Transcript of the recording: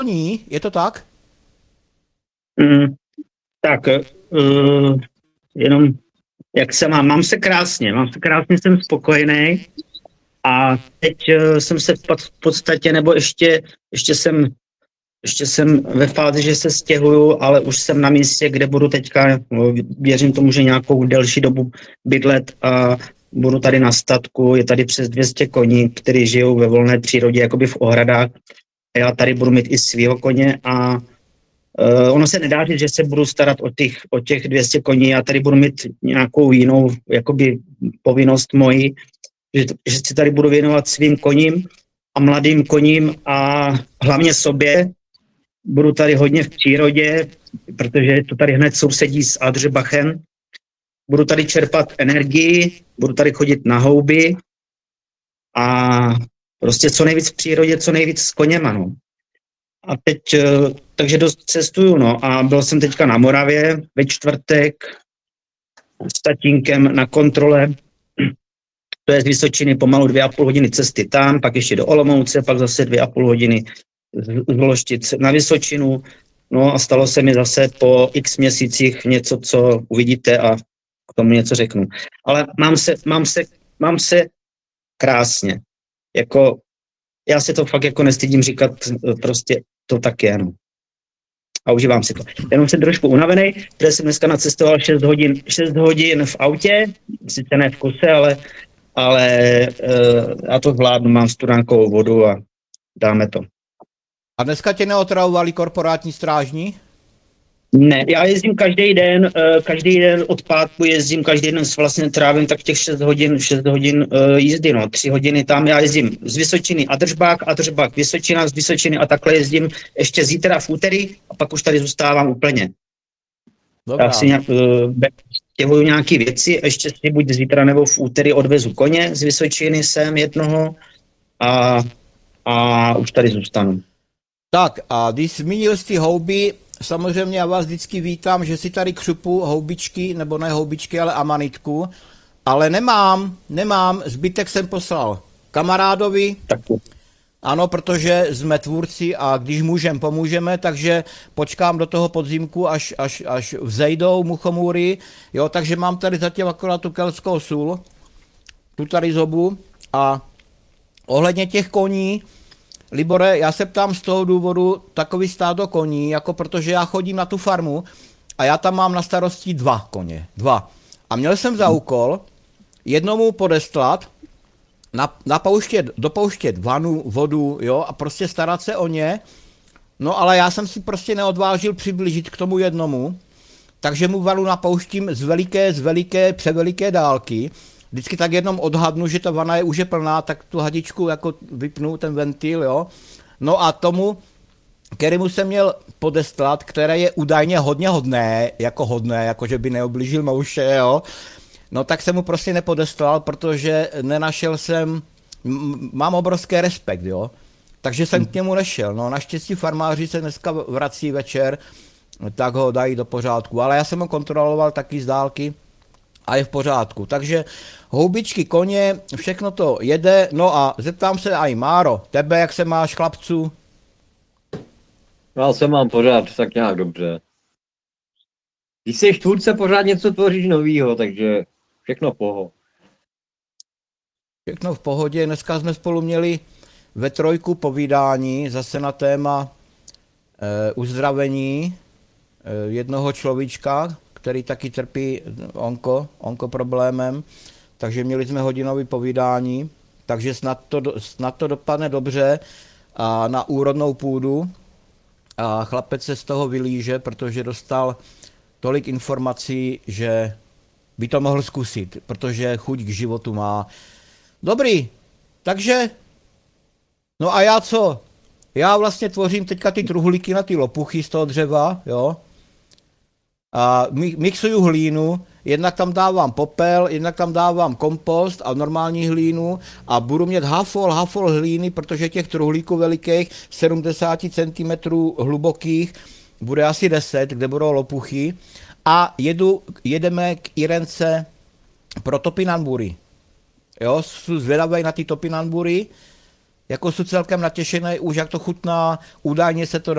koní, je to tak? Tak, jenom jak se mám? Mám se krásně, jsem spokojený a teď jsem se v podstatě, nebo ještě jsem ve fázi, že se stěhuju, ale už jsem na místě, kde budu teďka, věřím tomu, že nějakou delší dobu bydlet a budu tady na statku, je tady přes 200 koní, kteří žijou ve volné přírodě, jakoby v ohradách. A já tady budu mít i svýho koně a ono se nedá říct, že se budu starat o těch 200 koní, já tady budu mít nějakou jinou jakoby povinnost moji, že si tady budu věnovat svým koním a mladým koním a hlavně sobě. Budu tady hodně v přírodě, protože to tady hned sousedí s Adřebachem. Budu tady čerpat energii, budu tady chodit na houby a prostě co nejvíc v přírodě, co nejvíc s koněma, no. A teď, takže dost cestuju, no, a byl jsem teďka na Moravě ve čtvrtek s tatínkem na kontrole, to je z Vysočiny pomalu 2,5 hodiny cesty tam, pak ještě do Olomouce, pak zase 2,5 hodiny z Vološtic na Vysočinu, no a stalo se mi zase po x měsících něco, co uvidíte a k tomu něco řeknu. Ale mám se krásně, jako já si to fakt jako nestydím říkat, prostě to tak je, no. A užívám si to. Jenom jsem trošku unavený, protože jsem dneska nacestoval 6 hodin v autě, sice ne v kuse, ale já to zvládnu, mám studánkovou vodu a dáme to. A dneska tě neotravovali korporátní strážní? Ne, já jezdím každý den od pátku jezdím, každý den vlastně trávím tak těch 6 hodin jízdy, no, 3 hodiny tam, já jezdím z Vysočiny Adržbák, Vysočina, z Vysočiny a takhle jezdím ještě zítra v úterý a pak už tady zůstávám úplně. Dobrá. Já si stěhuju nějaký věci, ještě si buď zítra nebo v úterý odvezu koně z Vysočiny sem jednoho a už tady zůstanu. Tak a když zmínil jsi ty houby, samozřejmě já vás vždycky vítám, že si tady křupu houbičky, nebo ne houbičky, ale amanitku, ale nemám, zbytek jsem poslal kamarádovi, ano, protože jsme tvůrci a když pomůžeme, takže počkám do toho podzimku, až vzejdou muchomůry, jo, takže mám tady zatím akorát tu keltskou sůl, tu tady zobu a ohledně těch koní, Libore, já se ptám z toho důvodu takový stádo koní, jako protože já chodím na tu farmu a já tam mám na starosti 2 koně. A měl jsem za úkol jednomu podestlat, dopouštět vanu, vodu, jo, a prostě starat se o ně. No ale já jsem si prostě neodvážil přiblížit k tomu jednomu, takže mu vanu napouštím z veliké, převeliké dálky. Vždycky tak jednom odhadnu, že ta vana už je plná, tak tu hadičku jako vypnu, ten ventil, jo. No a tomu, kterému jsem měl podestlat, které je údajně hodně hodné, jako že by neoblížil mouše, jo. No tak jsem mu prostě nepodestlal, protože nenašel jsem, mám obrovský respekt, jo. Takže jsem k němu nešel, no naštěstí farmáři se dneska vrací večer, tak ho dají do pořádku, ale já jsem ho kontroloval taky z dálky a je v pořádku, takže houbičky, koně, všechno to jede, no a zeptám se aj Máro, tebe jak se máš, chlapců? Já se mám pořád tak nějak dobře. Když jsi tvůrce, pořád něco tvoříš novýho, takže všechno poho. Všechno v pohodě, dneska jsme spolu měli ve trojku povídání, zase na téma uzdravení jednoho človíčka, který taky trpí onko problémem, takže měli jsme hodinový povídání, takže snad to dopadne dobře a na úrodnou půdu a chlapec se z toho vylíže, protože dostal tolik informací, že by to mohl zkusit, protože chuť k životu má. Dobrý, takže, no a já co? Já vlastně tvořím teďka ty truhlíky na ty lopuchy z toho dřeva, jo. A mixuju hlínu, jednak tam dávám popel, jednak tam dávám kompost a normální hlínu a budu mít hafol hlíny, protože těch truhlíků velikých 70 cm hlubokých bude asi 10, kde budou lopuchy a jedeme k Irence pro topinambury. Jo, jsou zvědavý na ty topinambury, jako jsou celkem natěšený už jak to chutná, údajně se to dá